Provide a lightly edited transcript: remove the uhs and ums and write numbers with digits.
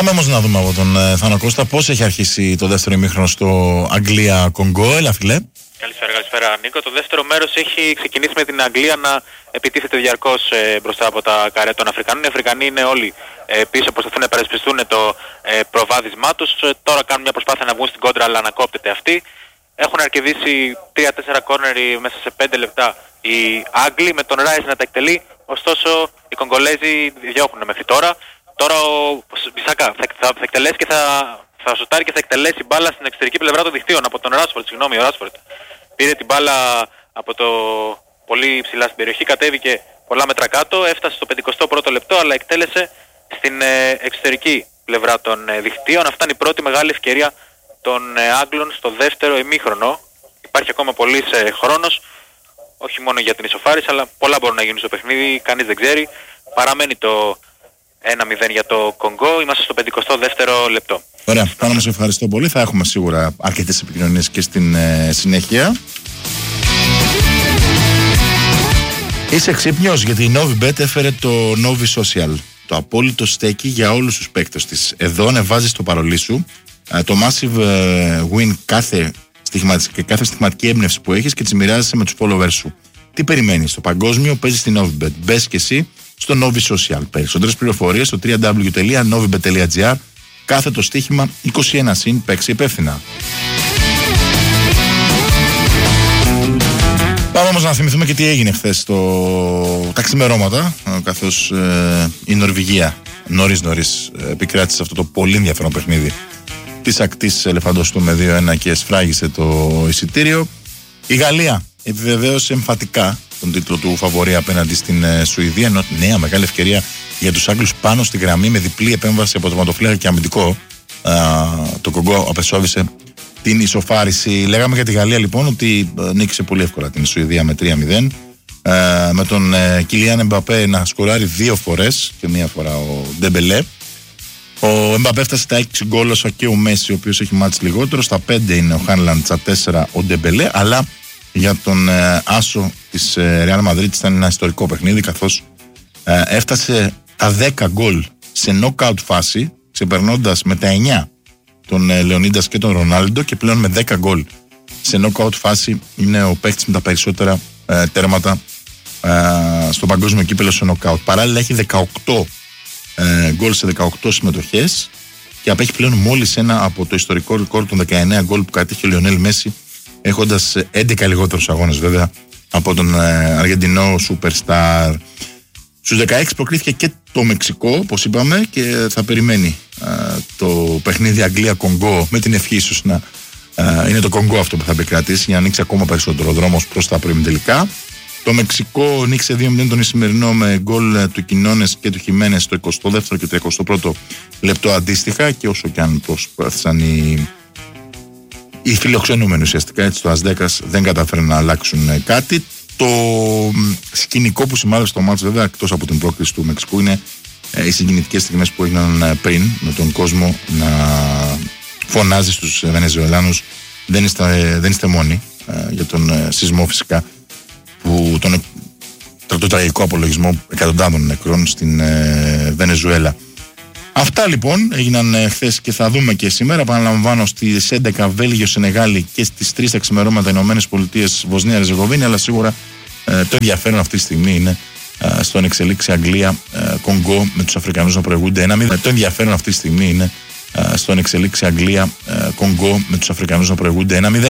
Πάμε όμως να δούμε από τον Θάνο Κώστα πώς έχει αρχίσει το δεύτερο ημίχρονο στο Αγγλία-Κονγκό. Έλα φίλε. Καλησπέρα Νίκο. Το δεύτερο μέρος έχει ξεκινήσει με την Αγγλία να επιτίθεται διαρκώς μπροστά από τα καρέ των Αφρικανών. Οι Αφρικανοί είναι όλοι πίσω, προσπαθούν να υπερασπιστούν το προβάδισμά τους. Τώρα κάνουν μια προσπάθεια να βγουν στην κόντρα, αλλά ανακόπτεται αυτή. Έχουν αρκεδίσει 3-4 κόρνερ μέσα σε 5 λεπτά οι Άγγλοι, με τον Ράις να τα εκτελεί. Ωστόσο οι Κογκολέζοι διώχνουν μέχρι τώρα. Τώρα ο Μπισάκα θα εκτελέσει και θα σουτάρει και θα εκτελέσει μπάλα στην εξωτερική πλευρά των δικτύων από τον Ράσφορντ. Ο Ράσφορντ πήρε την μπάλα από το πολύ ψηλά στην περιοχή, κατέβηκε πολλά μέτρα κάτω, έφτασε στο 51ο λεπτό, αλλά εκτέλεσε στην εξωτερική πλευρά των δικτύων. Αυτά είναι η πρώτη μεγάλη ευκαιρία των Άγγλων στο δεύτερο ημίχρονο. Υπάρχει ακόμα πολύς χρόνος, όχι μόνο για την ισοφάριση, αλλά πολλά μπορούν να γίνουν στο παιχνίδι, κανείς δεν ξέρει. Παραμένει το 1-0 για το Κονγκό, είμαστε στο 52ο λεπτό. Ωραία, πάνω μας ευχαριστώ πολύ. Θα έχουμε σίγουρα αρκετές επικοινωνίες και στην συνέχεια. Είσαι ξύπνιος, γιατί η Novibet έφερε το Novi Social. Το απόλυτο στέκι για όλους τους παίκτες της. Εδώ ανεβάζεις το παρολί σου, το massive win κάθε στιγματική έμπνευση που έχεις και τις μοιράζεσαι με τους followers σου. Τι περιμένεις? Στο παγκόσμιο παίζεις στην Novibet. Μπες και εσύ στο Novi Social. Περισσότερες πληροφορίες στο www.novibet.gr. Κάθε το στοίχημα 21+, παίξει υπεύθυνα. Πάμε όμως να θυμηθούμε και τι έγινε χθες τα ξημερώματα, καθώς η Νορβηγία νωρίς επικράτησε αυτό το πολύ ενδιαφέρον παιχνίδι της ακτής Ελεφαντοστού με 2-1 και σφράγισε το εισιτήριο. Η Γαλλία επιβεβαίωσε εμφατικά τον τίτλο του φαβορί απέναντι στην Σουηδία, ενώ νέα μεγάλη ευκαιρία για τους Άγγλους πάνω στη γραμμή με διπλή επέμβαση από τερματοφύλακα και αμυντικό. Το Κονγκό απεσόβησε την ισοφάριση. Λέγαμε για τη Γαλλία λοιπόν ότι νίκησε πολύ εύκολα την Σουηδία με 3-0, με τον Κιλιάν Εμπαπέ να σκοράρει 2 φορές και μία φορά ο Ντεμπελέ. Ο Εμπαπέ έφτασε τα 6 γκολ, όσο και ο Μέση, ο οποίος έχει μάτς λιγότερο. Στα 5 είναι ο Χάνλαντ, στα 4 ο Ντεμπελέ. Αλλά για τον άσο της Ρεάλ Μαδρίτης ήταν ένα ιστορικό παιχνίδι, καθώς έφτασε τα 10 γκολ σε knockout φάση, ξεπερνώντας με τα 9 τον Λεωνίντας και τον Ρονάλντο, και πλέον με 10 γκολ σε knockout φάση είναι ο παίκτης με τα περισσότερα τέρματα στο παγκόσμιο κύπελλο σε knockout. Παράλληλα έχει 18 γκολ σε 18 συμμετοχές και απέχει πλέον μόλις ένα από το ιστορικό ρεκόρ των 19 γκολ που κατήχε ο Λιονέλ Μέση, έχοντας 11 λιγότερους αγώνες βέβαια από τον Αργεντινό Superstar. Στους 16 προκρίθηκε και το Μεξικό, όπως είπαμε, και θα περιμένει το παιχνίδι Αγγλία-Κονγκό, με την ευχή ίσως να είναι το Κονγκό αυτό που θα επικρατήσει για να ανοίξει ακόμα περισσότερο δρόμος προς τα προημιτελικά. Το Μεξικό νίκησε 2-0 τον Ισημερινό με γκολ του Κινώνες και του Χιμένες στο 22ο και το 21ο λεπτό αντίστοιχα, και όσο και αν προσπάθησαν οι φιλοξενούμενοι ουσιαστικά, έτσι, το Ασδέκας δεν καταφέρουν να αλλάξουν κάτι. Το σκηνικό που σημάδευσε το μάτς, βέβαια, εκτός από την πρόκληση του Μεξικού, είναι οι συγκινητικές στιγμές που έγιναν πριν, με τον κόσμο να φωνάζει στους Βενεζουελάνους δεν είστε μόνοι, για τον σεισμό φυσικά, τον τραγικό απολογισμό εκατοντάδων νεκρών στην Βενεζουέλα. Αυτά λοιπόν έγιναν χθες και θα δούμε και σήμερα. Επαναλαμβάνω, στις 11 Βέλγιο Σενεγάλη και στις 3 τα ξημερώματα Ηνωμένες Πολιτείες Βοσνία Ριζεγοβίνη. Αλλά σίγουρα το ενδιαφέρον αυτή τη στιγμή είναι στον εξελίξη Αγγλία Κονγκό, με τους Αφρικανούς να προηγούνται 1-0. Το ενδιαφέρον αυτή τη στιγμή είναι στον εξελίξη Αγγλία Κονγκό, με τους Αφρικανούς να προηγούνται 1-0.